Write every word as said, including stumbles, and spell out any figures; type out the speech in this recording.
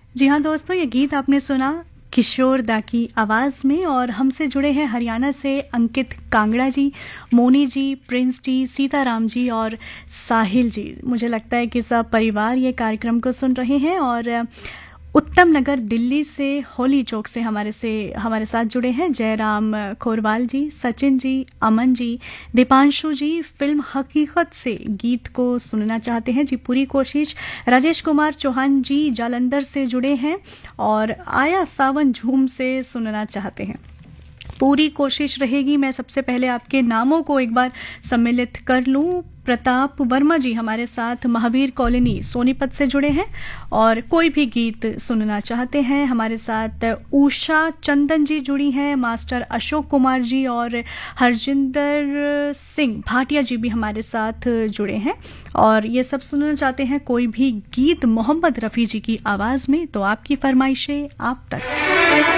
जी हाँ दोस्तों, ये गीत आपने सुना किशोर दा की आवाज़ में, और हमसे जुड़े हैं हरियाणा से अंकित कांगड़ा जी, मोनी जी, प्रिंस जी, सीताराम जी और साहिल जी। मुझे लगता है कि सब परिवार ये कार्यक्रम को सुन रहे हैं। और उत्तम नगर दिल्ली से, होली चौक से हमारे से हमारे साथ जुड़े हैं जयराम खोरवाल जी, सचिन जी, अमन जी, दीपांशु जी फिल्म हकीकत से गीत को सुनना चाहते हैं जी, पूरी कोशिश। राजेश कुमार चौहान जी जालंधर से जुड़े हैं और आया सावन झूम से सुनना चाहते हैं। पूरी कोशिश रहेगी। मैं सबसे पहले आपके नामों को एक बार सम्मिलित कर लूं। प्रताप वर्मा जी हमारे साथ महावीर कॉलोनी सोनीपत से जुड़े हैं और कोई भी गीत सुनना चाहते हैं। हमारे साथ उषा चंदन जी जुड़ी हैं, मास्टर अशोक कुमार जी और हरजिंदर सिंह भाटिया जी भी हमारे साथ जुड़े हैं और ये सब सुनना चाहते हैं कोई भी गीत मोहम्मद रफ़ी जी की आवाज़ में। तो आपकी फरमाइशें आप तक।